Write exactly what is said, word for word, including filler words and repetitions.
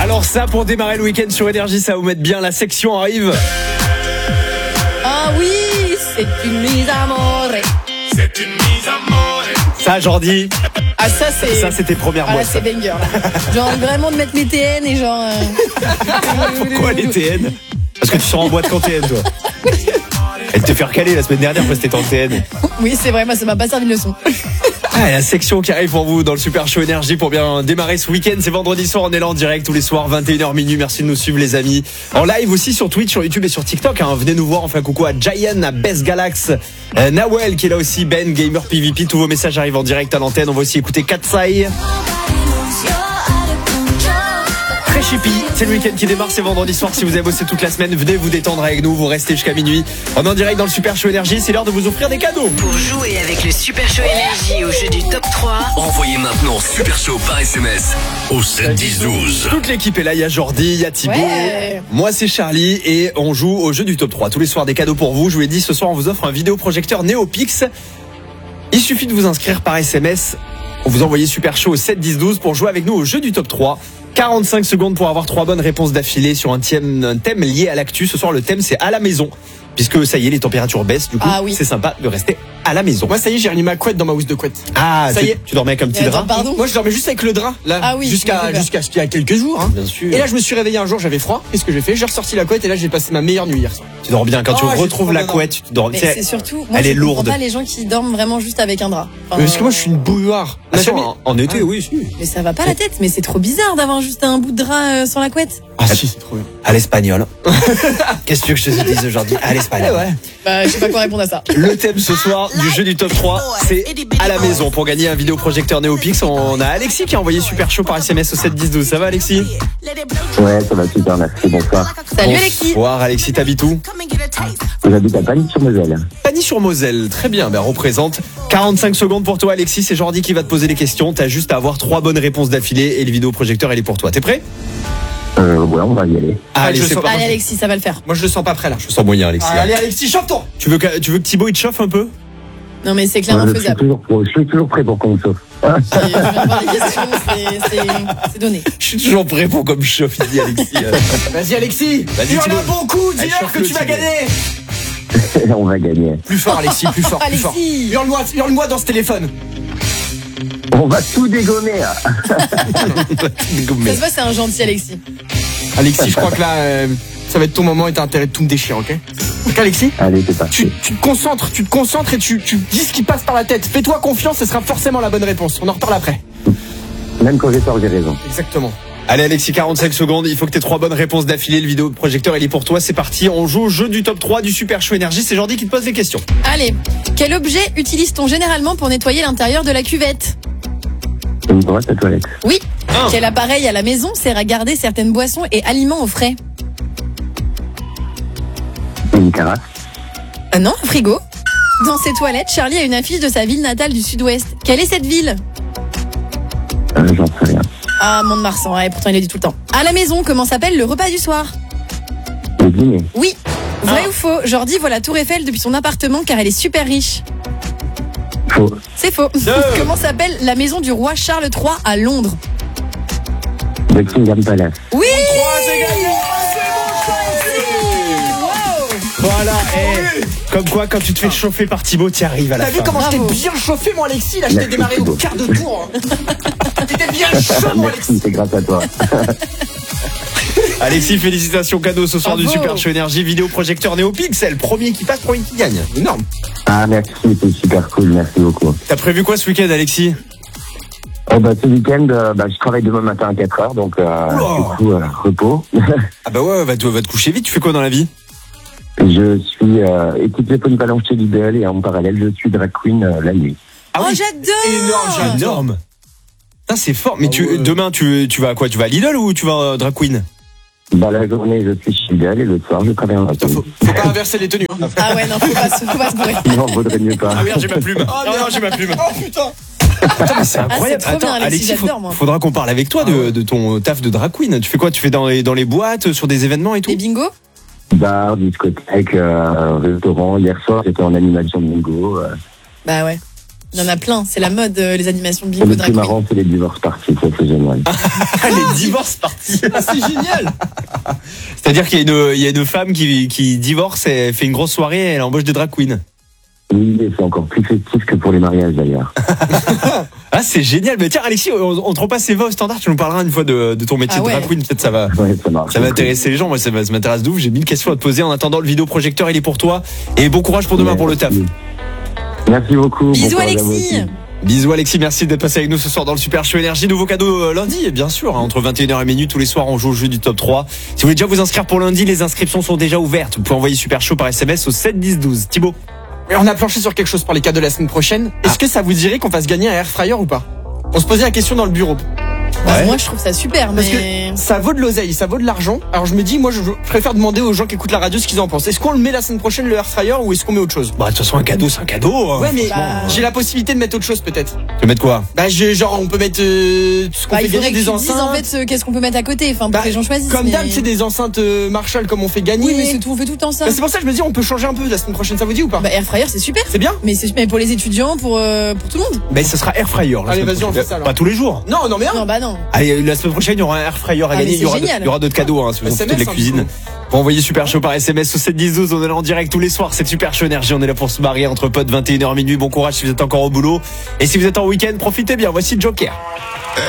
Alors ça, pour démarrer le week-end sur Énergie, ça va vous mettre bien. La section arrive. Ah oui, c'est une mise à mort. C'est une mise à mort. Ça, Jordi. Ah ça c'est. Ça, c'était première Ah mois. là c'est banger. Là. Genre vraiment de mettre mes T N et genre. Euh... Pourquoi les T N? Parce que tu sors en boîte quand T N, toi. Elle te fait recaler la semaine dernière parce que t'étais en T N. Oui, c'est vrai, moi ça m'a pas servi de leçon. Ah, la section qui arrive pour vous dans le Super Show Énergie pour bien démarrer ce week-end. C'est vendredi soir, on est là en direct tous les soirs, vingt et une heures minuit. Merci de nous suivre, les amis. En live aussi sur Twitch, sur YouTube et sur TikTok. Hein. Venez nous voir, on fait un coucou à Giant, à Best Galax, euh, Nawel qui est là aussi, Ben, Gamer P V P. Tous vos messages arrivent en direct à l'antenne. On va aussi écouter Katsai. Très chippy, c'est le week-end qui démarre, c'est vendredi soir. Si vous avez bossé toute la semaine, venez vous détendre avec nous, vous restez jusqu'à minuit. On est en direct dans le Super Show Énergie, c'est l'heure de vous offrir des cadeaux. Pour jouer avec le Super Show Énergie au jeu du top trois, Envoyez maintenant Super Show par S M S au sept dix douze. Toute l'équipe est là, il y a Jordi, il y a Thibaut, Ouais. moi c'est Charlie et on joue au jeu du top trois. Tous les soirs des cadeaux pour vous, je vous l'ai dit, ce soir on vous offre un vidéoprojecteur Neopix. Il suffit de vous inscrire par S M S, vous envoyez Super Show au sept dix douze pour jouer avec nous au jeu du top trois. quarante-cinq secondes pour avoir trois bonnes réponses d'affilée sur un thème, un thème lié à l'actu. Ce soir, le thème, c'est à la maison. Puisque ça y est, les températures baissent. Du coup, Ah oui. c'est sympa de rester à la maison. Moi, ça y est, j'ai remis ma couette dans ma housse de couette. Ah, ça tu, y est. tu dormais avec un petit Et drap. attends, pardon. Moi, je dormais juste avec le drap, là. Ah oui, jusqu'à, c'est jusqu'à, il y a quelques jours, hein. Bien sûr. Et là, je me suis réveillé un jour, j'avais froid. Qu'est-ce que j'ai fait? J'ai ressorti la couette et là, j'ai passé ma meilleure nuit hier soir. Tu dors bien. Quand Oh, tu j'ai retrouves trop la bien couette, tu dors. Mais tu sais, c'est surtout. Moi, elle je est comprends lourde. pas les gens qui dorment vraiment juste avec un drap. Enfin, Mais parce que moi, je suis une bouilloire. Ah, On a si, jamais- en, en été, oui, si. Mais ça va pas la tête, mais c'est trop bizarre d'avoir juste un bout de drap euh, sur la couette. Ah, si, c'est trop bien. À l'espagnol. Qu'est-ce que tu veux que je te dise aujourd'hui? À l'espagnol. Ouais. Bah, je sais pas quoi répondre à ça. Le thème ce soir du jeu du top trois, c'est à la maison. Pour gagner un vidéoprojecteur Neopix, on a Alexis qui a envoyé Super Chaud par S M S au sept dix douze. Ça va, Alexis? Ouais, ça va super, merci, bonsoir. Salut Alexis. Bonsoir, Alexis, t'habites où? J'habite à Pagny-sur-Moselle. Pagny-sur-Moselle. Très bien, ben représente. quarante-cinq secondes pour toi, Alexis. C'est Jordi qui va te poser les questions. T'as juste à avoir trois bonnes réponses d'affilée et le vidéoprojecteur, il est pour toi. T'es prêt? Euh, ouais, on va y aller. Allez, je c'est sens- pas. Allez Alexis, ça va le faire. Moi, je le sens pas prêt, là. Je sens moyen, Alexis. Ah, allez, Alexis, chante-toi. Tu veux que, tu veux que Thibaut il te chauffe un peu? Non mais c'est Euh, clairement je, suis faisable. toujours, pro- je suis toujours prêt pour qu'on me sauve. Ah, Et je viens de voir les questions, c'est- c'est c'est donné. Je suis toujours prêt pour comme chauffe, il dit Alexis. Vas-y, Alexis. Vas-y, Tu en Thibaut. as beaucoup. Allez, Dis-leur que chauffe-le, tu vas Thibaut. gagner. on va gagner. Plus fort, Alexis, plus fort, plus fort. Alexis. Hurle-moi, hurle-moi dans ce téléphone. On va tout dégommer. Là. Ça se voit, c'est un gentil Alexis. Alexis, je crois que là, euh, ça va être ton moment et t'as intérêt de tout me déchirer, ok? Ok, Alexis? Allez, c'est parti. Tu, tu te concentres, tu te concentres et tu, tu dis ce qui passe par la tête. Fais-toi confiance, ce sera forcément la bonne réponse. On en reparle après. Même quand j'ai tort, j'ai raison. Exactement. Allez Alexis, quarante-cinq secondes, il faut que tu aies trois bonnes réponses d'affilée, le vidéoprojecteur il est pour toi, c'est parti, on joue au jeu du top trois du Super Show Énergie, c'est Jordi qui te pose les questions. Allez, quel objet utilise-t-on généralement pour nettoyer l'intérieur de la cuvette? Une brosse à toilette. Oui. Un. Quel appareil à la maison sert à garder certaines boissons et aliments au frais? Une carafe. Ah non, un frigo. Dans ses toilettes, Charlie a une affiche de sa ville natale du sud-ouest. Quelle est cette ville? Euh, J'en sais rien. Ah, Mont-de-Marsan, ouais, pourtant il le dit tout le temps. À la maison, comment s'appelle le repas du soir? Le dîner. Oui. Vrai ou faux? Jordi voit la tour Eiffel depuis son appartement car elle est super riche. Faux. C'est faux. Comment s'appelle la maison du roi Charles trois à Londres? Buckingham Palace. Oui. Voilà, et comme quoi quand tu te fais chauffer par Thibaut, tu arrives à la T'as vu fin. comment je Bravo. t'ai bien chauffé, moi, Alexis? Là, je t'ai Merci, démarré au Thibaut. quart de tour. hein. T'étais bien chaud, mon Merci, Alexis. c'est grâce à toi. Alexis, félicitations, cadeau ce soir du Bravo. Super Show Énergie, vidéoprojecteur Néopixel, premier qui passe, premier qui gagne. Énorme. Ah, merci, c'est super cool, merci beaucoup. T'as prévu quoi ce week-end Alexis? Oh, bah, ce week-end, euh, bah, je travaille demain matin à quatre heures, donc euh, Oula. du coup, euh, repos. Ah bah ouais, va te, va te coucher vite, tu fais quoi dans la vie? Je suis euh, équipier polyvalent chez Lidl et en parallèle, je suis drag queen euh, la nuit. Ah Oh, oui. j'adore. Énorme, j'adore. Énorme. Ça c'est fort, mais Ah tu, ouais. demain tu, tu vas à quoi? Tu vas à Lidl ou tu vas à Drag Queen? Bah, la journée, je suis chez Lidl et le soir, je travaille en Putain, drag faut, faut pas inverser les tenues. Hein. Ah ouais, non, faut pas, se- faut pas se bourrer. Non, vaudrait mieux pas. Ah merde, j'ai ma plume. Ah non, non, j'ai ma plume. Oh putain. Attends, mais c'est incroyable. Ah, c'est trop bien, Alexis, Alexis, faut- j'adore, moi. faudra qu'on parle avec toi de, de ton taf de drag queen. Tu fais quoi? Tu fais dans les, dans les boîtes, sur des événements et tout? Les bingos? Bar, discothèque, euh, restaurant. Hier soir, j'étais en animation de bingo. euh. Bah ouais. Il y en a plein, c'est la mode, euh, les animations de Et bingo le drag plus queen. marrant, c'est les divorces parties, ça c'est génial. Les divorces partis. Ah, c'est génial. C'est-à-dire qu'il y a une, il y a une femme qui, qui divorce et fait une grosse soirée et elle embauche des drag queens. Oui, et c'est encore plus festif que pour les mariages d'ailleurs. Ah, c'est génial. Mais tiens, Alexis, on, on te repasse Eva au standard. Tu nous parleras une fois de, de ton métier Ah de drag ouais. queen. Peut-être ça va, Ouais, ça marche. ça va intéresser les gens. Moi, ça, va- ça m'intéresse de ouf. J'ai mille questions à te poser. En attendant, le vidéoprojecteur, il est pour toi. Et bon courage pour demain Ouais, pour le taf. merci. Merci beaucoup. Bisous, Bon courage à vous Alexis. aussi. Bisous Alexis, merci d'être passé avec nous ce soir dans le Super Show Énergie. Nouveau cadeau euh, lundi, bien sûr, hein, entre vingt et une heures et minuit tous les soirs on joue au jeu du top trois. Si vous voulez déjà vous inscrire pour lundi, les inscriptions sont déjà ouvertes. Vous pouvez envoyer Super Show par S M S au sept dix douze. Thibaut. Et on a planché sur quelque chose pour les cadeaux de la semaine prochaine. Est-ce que ça vous dirait qu'on fasse gagner un air fryer ou pas? On se posait la question dans le bureau. Bah, Ouais. moi, je trouve ça super, Parce mais. que ça vaut de l'oseille, ça vaut de l'argent. Alors je me dis, moi je préfère demander aux gens qui écoutent la radio ce qu'ils en pensent. Est-ce qu'on le met la semaine prochaine, le air fryer, ou est-ce qu'on met autre chose? Bah de toute façon un cadeau c'est un cadeau. Hein. Ouais, mais Bah, j'ai la possibilité de mettre autre chose peut-être. Tu veux mettre quoi? Bah j'ai- genre on peut mettre euh, ce qu'on Bah, fait il faudrait gagner que des tu dises enceintes. en fait euh, qu'est-ce qu'on peut mettre à côté, enfin pour Bah, que les gens choisissent. Comme mais- d'hab, c'est des enceintes euh, Marshall comme on fait gagner. Oui, mais c'est tout, on fait tout le temps ça. Bah, c'est pour ça que je me dis on peut changer un peu la semaine prochaine, ça vous dit ou pas? Bah, air fryer, c'est super. C'est bien? Mais c'est mais pour les étudiants, pour euh, pour tout le monde. Mais ce sera air fryer. la Allez, semaine vas-y, on prochaine. fait ça, alors. Pas tous les jours. Non, non mais un. Non, bah non. Allez, la semaine prochaine il y aura un air fryer à Ah, gagner. mais Il y aura, c'est de- génial. il y aura d'autres cadeaux hein, si vous en S M S, foutez de la hein, cuisine. du coup. Pour envoyer Super Show par S M S au sept dix douze, on est là en direct tous les soirs. C'est Super Show Énergie. On est là pour se marier entre potes, vingt et une heures minuit. Bon courage si vous êtes encore au boulot. Et si vous êtes en week-end, profitez bien. Voici Joker.